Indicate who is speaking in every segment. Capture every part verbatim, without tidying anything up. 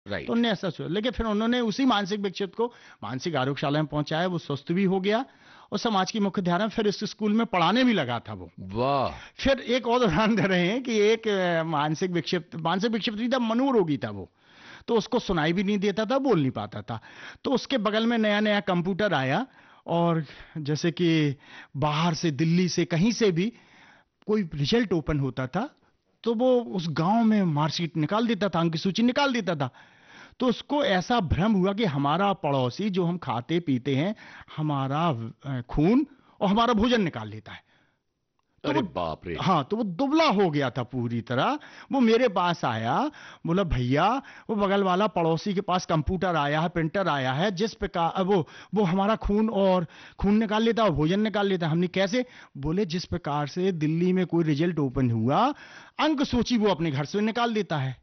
Speaker 1: तो उन्होंने ऐसा सोचा, लेकिन फिर उन्होंने उसी मानसिक विक्षिप्त को मानसिक आरोग्यशाला में पहुंचाया, वो स्वस्थ भी हो गया और समाज की मुख्य धारा में फिर इस स्कूल में पढ़ाने भी लगा था वो।
Speaker 2: वाह।
Speaker 1: फिर एक और उदाहरण दे रहे हैं कि एक अ, मानसिक विक्षिप्त मानसिक विक्षिप्त नहीं था, मनोरोगी था वो, तो उसको सुनाई भी नहीं देता था, बोल नहीं पाता था। तो उसके बगल में नया नया कंप्यूटर आया और जैसे कि बाहर से, दिल्ली से, कहीं से भी कोई रिजल्ट ओपन होता था तो वो उस गांव में मार्कशीट निकाल देता था, अंक सूची निकाल देता था। तो उसको ऐसा भ्रम हुआ कि हमारा पड़ोसी जो हम खाते पीते हैं, हमारा अ, खून और हमारा भोजन निकाल लेता है। तो
Speaker 2: अरे
Speaker 1: वो,
Speaker 2: बाप रे।
Speaker 1: हाँ, तो वो दुबला हो गया था पूरी तरह। वो मेरे पास आया, बोला भैया वो बगल वाला पड़ोसी के पास कंप्यूटर आया है, प्रिंटर आया है, जिस प्रकार वो वो हमारा खून और खून निकाल लेता है और भोजन निकाल लेता है। हमने कैसे? बोले जिस प्रकार से दिल्ली में कोई रिजल्ट ओपन हुआ, अंक सूची वो अपने घर से निकाल देता है,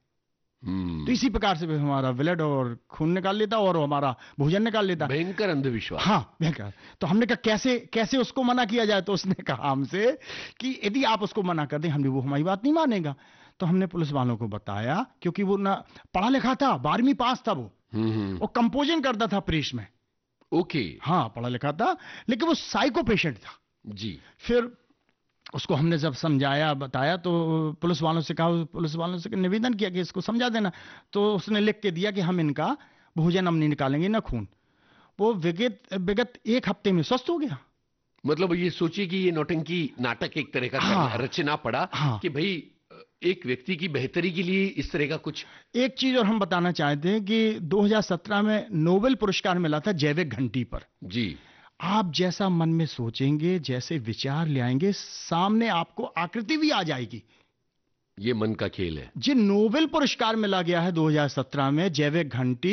Speaker 1: तो इसी प्रकार से भी हमारा ब्लड और खून निकाल लेता और हमारा भोजन निकाल लेता।
Speaker 2: भयंकर अंधविश्वास।
Speaker 1: हाँ, भयंकर। तो हमने कहा कैसे कैसे उसको मना किया जाए? तो उसने कहा हमसे कि यदि आप उसको मना कर दें, हमने वो हमारी बात नहीं मानेगा। तो हमने पुलिस वालों को बताया, क्योंकि वो ना पढ़ा लिखा था, बारहवीं पास था वो,
Speaker 2: हम्म।
Speaker 1: और कंपोजिंग करता था प्रेस में।
Speaker 2: ओके।
Speaker 1: हाँ, पढ़ा लिखा था, लेकिन वो साइको पेशेंट था
Speaker 2: जी।
Speaker 1: फिर उसको हमने जब समझाया, बताया, तो पुलिस वालों से कहा, पुलिस वालों से निवेदन किया कि इसको समझा देना। तो उसने लिख के दिया कि हम इनका भोजन हम नहीं निकालेंगे, ना खून। वो विगत विगत एक हफ्ते में स्वस्थ हो गया।
Speaker 2: मतलब ये सोचिए कि ये नौटंकी नाटक एक तरह का
Speaker 1: हाँ,
Speaker 2: रचना पड़ा,
Speaker 1: हाँ।
Speaker 2: कि भाई एक व्यक्ति की बेहतरी के लिए इस तरह का कुछ।
Speaker 1: एक चीज और हम बताना चाहते हैं कि दो हज़ार सत्रह में नोबेल पुरस्कार मिला था जैविक घंटी पर।
Speaker 2: जी।
Speaker 1: आप जैसा मन में सोचेंगे, जैसे विचार ले आएंगे, सामने आपको आकृति भी आ जाएगी।
Speaker 2: ये मन का खेल है।
Speaker 1: जी, नोबेल पुरस्कार मिला गया है दो हज़ार सत्रह में जैविक घंटी,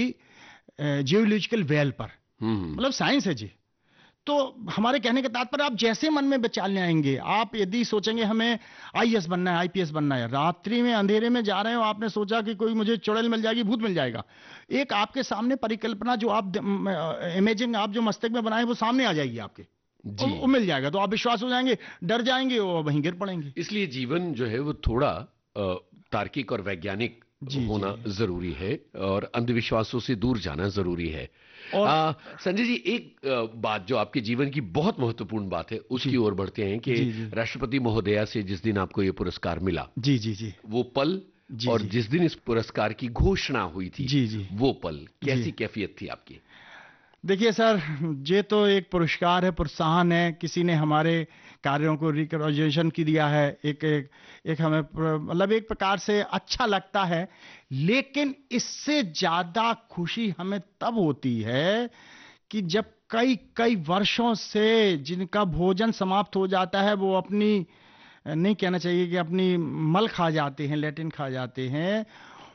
Speaker 1: जियोलॉजिकल वेल पर,
Speaker 2: हम्म।
Speaker 1: मतलब साइंस है जी। तो हमारे कहने के तात्पर्य, आप जैसे मन में विचार ले आएंगे, आप यदि सोचेंगे हमें आईएएस बनना है, आईपीएस बनना है, रात्रि में अंधेरे में जा रहे हो, आपने सोचा कि कोई मुझे चुड़ैल मिल जाएगी, भूत मिल जाएगा, एक आपके सामने परिकल्पना जो आप इमेजिंग आप जो मस्तिष्क में बनाए, वो सामने आ जाएगी आपके,
Speaker 2: जी।
Speaker 1: वो मिल जाएगा, तो आप विश्वास हो जाएंगे, डर जाएंगे और वहीं गिर पड़ेंगे।
Speaker 2: इसलिए जीवन जो है वो थोड़ा अ, तार्किक और वैज्ञानिक
Speaker 1: जी,
Speaker 2: होना
Speaker 1: जी।
Speaker 2: जरूरी है, और अंधविश्वासों से दूर जाना जरूरी है।
Speaker 1: और
Speaker 2: आ, संजय जी, एक आ, बात जो आपके जीवन की बहुत महत्वपूर्ण बात है, उसकी ओर बढ़ते हैं कि
Speaker 1: जी, जी।
Speaker 2: राष्ट्रपति महोदया से जिस दिन आपको ये पुरस्कार मिला,
Speaker 1: जी, जी, जी,
Speaker 2: वो पल,
Speaker 1: जी,
Speaker 2: और
Speaker 1: जी।
Speaker 2: जिस दिन इस पुरस्कार की घोषणा हुई थी,
Speaker 1: जी, जी।
Speaker 2: वो पल, कैसी
Speaker 1: जी।
Speaker 2: कैफियत थी आपकी?
Speaker 1: देखिए सर, ये तो एक पुरस्कार है, प्रोत्साहन है, किसी ने हमारे कार्यों को रिकॉग्निशन की दिया है, एक एक, एक हमें प्र- मतलब एक प्रकार से अच्छा लगता है। लेकिन इससे ज्यादा खुशी हमें तब होती है कि जब कई कई वर्षों से जिनका भोजन समाप्त हो जाता है, वो अपनी, नहीं कहना चाहिए कि अपनी मल खा जाते हैं, लेटिन खा जाते हैं,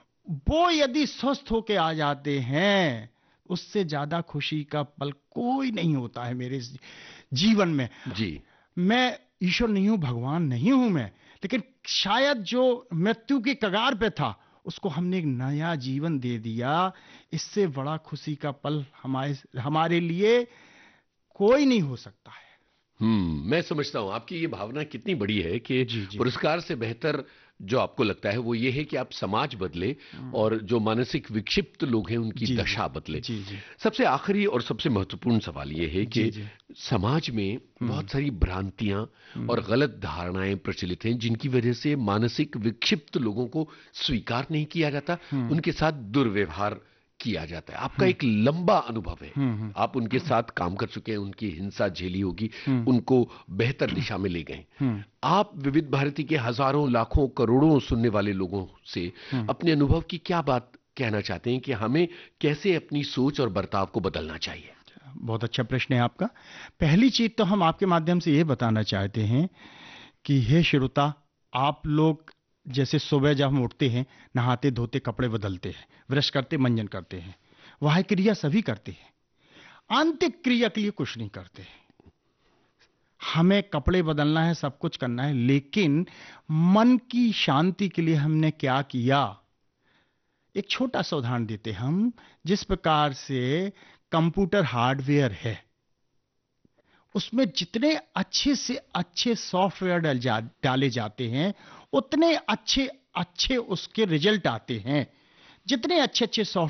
Speaker 1: वो यदि स्वस्थ होके आ जाते हैं, उससे ज्यादा खुशी का पल कोई नहीं होता है मेरे इस जीवन में।
Speaker 2: जी।
Speaker 1: मैं ईश्वर नहीं हूं, भगवान नहीं हूं मैं, लेकिन शायद जो मृत्यु की कगार पे था, उसको हमने एक नया जीवन दे दिया। इससे बड़ा खुशी का पल हमारे हमारे लिए कोई नहीं हो सकता है।
Speaker 2: हम्म मैं समझता हूं आपकी ये भावना कितनी बड़ी है कि
Speaker 1: जी, जी।
Speaker 2: पुरस्कार से बेहतर जो आपको लगता है वो ये है कि आप समाज बदले,
Speaker 1: हम्म।
Speaker 2: और जो मानसिक विक्षिप्त लोग हैं उनकी
Speaker 1: जी, जी।
Speaker 2: दशा बदले।
Speaker 1: जी, जी।
Speaker 2: सबसे आखिरी और सबसे महत्वपूर्ण सवाल ये है
Speaker 1: जी,
Speaker 2: कि
Speaker 1: जी।
Speaker 2: समाज में
Speaker 1: हम्म।
Speaker 2: बहुत सारी भ्रांतियां और
Speaker 1: हम्म।
Speaker 2: गलत धारणाएं प्रचलित हैं, जिनकी वजह से मानसिक विक्षिप्त लोगों को स्वीकार नहीं किया जाता,
Speaker 1: हम्म।
Speaker 2: उनके साथ दुर्व्यवहार किया जाता है। आपका एक लंबा अनुभव है,
Speaker 1: हम्म।
Speaker 2: आप उनके साथ काम कर चुके हैं, उनकी हिंसा झेली होगी,
Speaker 1: हम्म।
Speaker 2: उनको बेहतर दिशा में ले गए।
Speaker 1: हम्म।
Speaker 2: आप विविध भारती के हजारों, लाखों, करोड़ों सुनने वाले लोगों से
Speaker 1: हम्म।
Speaker 2: अपने अनुभव की क्या बात कहना चाहते हैं कि हमें कैसे अपनी सोच और बर्ताव को बदलना चाहिए?
Speaker 1: बहुत अच्छा प्रश्न है आपका। पहली चीज तो हम आपके माध्यम से ये बताना चाहते हैं कि हे श्रोता, आप लोग जैसे सुबह जब हम उठते हैं, नहाते धोते कपड़े बदलते हैं, ब्रश करते, मंजन करते हैं, वह क्रिया सभी करते हैं, आंतरिक क्रिया के लिए कुछ नहीं करते हैं। हमें कपड़े बदलना है, सब कुछ करना है, लेकिन मन की शांति के लिए हमने क्या किया? एक छोटा सा उदाहरण देते हम। जिस प्रकार से कंप्यूटर हार्डवेयर है, उसमें जितने अच्छे से अच्छे सॉफ्टवेयर डल जा, डाले जाते हैं, उतने अच्छे अच्छे उसके रिजल्ट आते हैं। जितने अच्छे अच्छे सॉफ्ट